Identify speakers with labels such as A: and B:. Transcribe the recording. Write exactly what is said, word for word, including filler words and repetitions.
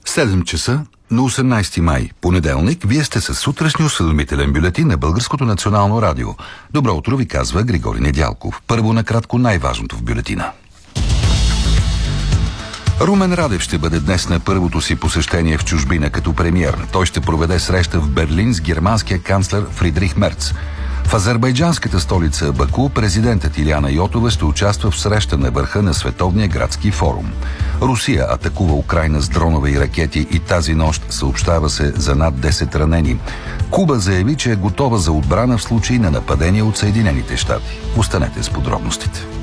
A: седем часа на осемнайсети май, понеделник, вие сте със сутрешния осведомителен бюлетин на Българското национално радио. Добро утро ви казва Григорий Недялков. Първо накратко най-важното в бюлетина. Румен Радев ще бъде днес на първото си посещение в чужбина като премиер. Той ще проведе среща в Берлин с германския канцлер Фридрих Мерц. В азербайджанската столица Баку президентът Илияна Йотова ще участва в среща на върха на Световния градски форум. Русия атакува Украйна с дронове и ракети и тази нощ съобщава се за над десет ранени. Куба заяви, че е готова за отбрана в случай на нападение от Съединените щати. Останете с подробностите.